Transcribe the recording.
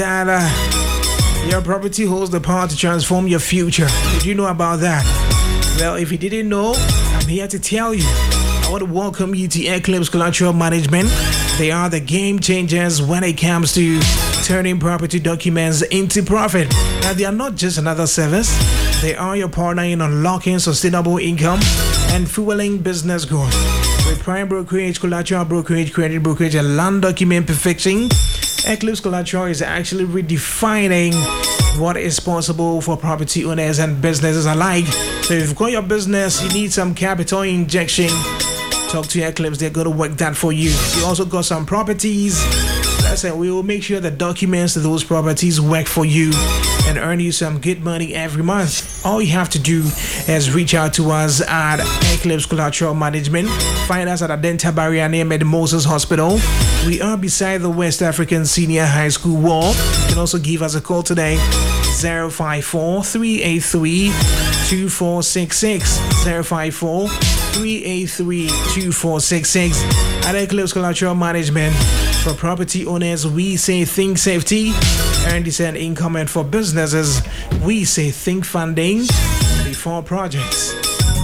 that your property holds the power to transform your future. Did you know about that? Well, if you didn't know, I'm here to tell you. I want to welcome you to Eclipse Collateral Management. They are the game changers when it comes to turning property documents into profit. Now, they are not just another service. They are your partner in unlocking sustainable income and fueling business growth. With prime brokerage, collateral brokerage, credit brokerage, and land document perfection, Eclipse Collateral is actually redefining what is possible for property owners and businesses alike. So if you've got your business, you need some capital injection, talk to Eclipse. They're going to work that for you. You also got some properties. Listen, we will make sure the documents to those properties work for you and earn you some good money every month. All you have to do is reach out to us at Eclipse Collateral Management. Find us at Adenta Barrier near Moses Hospital. We are beside the West African Senior High School wall. You can also give us a call today, 054-383-2466. 054-383-2466. At Eclipse Collateral Management, for property owners, we say think safety, earn decent income, and for businesses, we say think funding before projects.